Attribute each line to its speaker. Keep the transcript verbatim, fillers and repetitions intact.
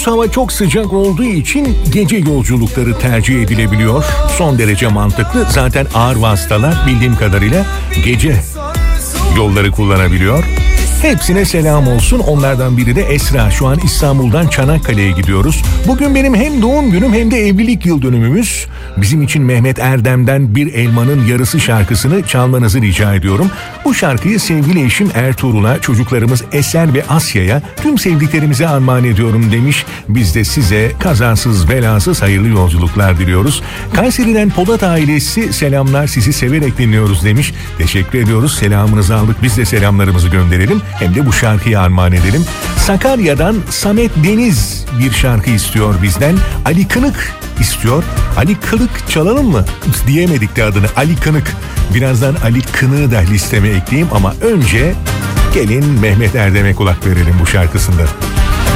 Speaker 1: Gündüz hava çok sıcak olduğu için gece yolculukları tercih edilebiliyor. Son derece mantıklı. Zaten ağır vasıtalar bildiğim kadarıyla gece yolları kullanabiliyor. Hepsine selam olsun. Onlardan biri de Esra. Şu an İstanbul'dan Çanakkale'ye gidiyoruz. Bugün benim hem doğum günüm hem de evlilik yıl dönümümüz. Bizim için Mehmet Erdem'den Bir Elmanın Yarısı şarkısını çalmanızı rica ediyorum. Bu şarkıyı sevgili eşim Ertuğrul'a, çocuklarımız Eser ve Asya'ya, tüm sevdiklerimize armağan ediyorum demiş. Biz de size kazasız belasız hayırlı yolculuklar diliyoruz. Kayseri'den Polat ailesi selamlar, sizi severek dinliyoruz demiş. Teşekkür ediyoruz. Selamınızı aldık. Biz de selamlarımızı gönderelim. Hem de bu şarkıyı armağan edelim. Sakarya'dan Samet Deniz bir şarkı istiyor bizden. Ali Kınık istiyor. Ali Kınık çalalım mı? Diyemedik de adını. Ali Kınık. Birazdan Ali Kınık'ı da listeme ekleyeyim ama önce gelin Mehmet Erdem'e kulak verelim bu şarkısında.